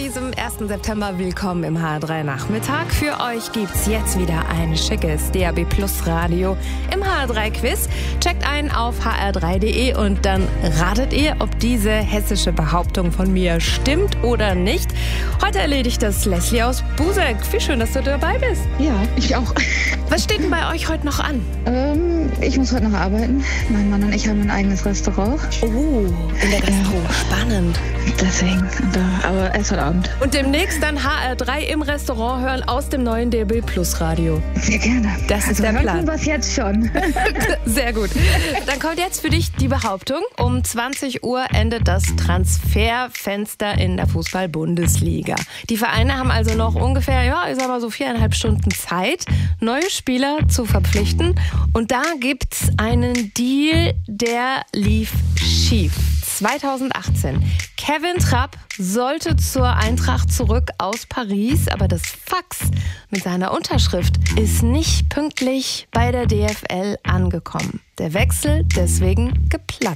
diesem 1. September willkommen im HR3 Nachmittag. Für euch gibt's jetzt wieder ein schickes DAB Plus Radio im HR3 Quiz. Checkt ein auf hr3.de und dann ratet ihr, ob diese hessische Behauptung von mir stimmt oder nicht. Heute erledigt das Leslie aus Busek. Wie schön, dass du dabei bist. Ja, ich auch. Was steht denn bei euch heute noch an? Ich muss heute noch arbeiten. Mein Mann und ich haben ein eigenes Restaurant. Oh, in der Gastro. Spannend. Deswegen, aber erst heute Abend. Und demnächst dann HR3 im Restaurant hören aus dem neuen DAB Plus Radio. Sehr gerne. Das ist der Plan. Hören wir es jetzt schon. Sehr gut. Dann kommt jetzt für dich die Behauptung. Um 20 Uhr endet das Transferfenster in der Fußball-Bundesliga. Die Vereine haben also noch ungefähr, ich sag mal so 4,5 Stunden Zeit, neue Spieler zu verpflichten. Und da gibt's einen Deal, der lief schief. 2018. Kevin Trapp sollte zur Eintracht zurück aus Paris, aber das Fax mit seiner Unterschrift ist nicht pünktlich bei der DFL angekommen. Der Wechsel deswegen geplatzt.